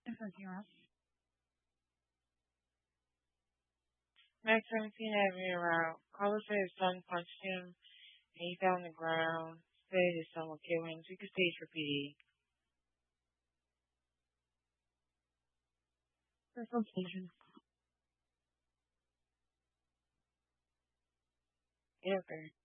Max 17 had me around. Carlos said his son punched him and he fell on the ground. Said his son would kill him so he could stage for PD. Personal station. Yeah, okay.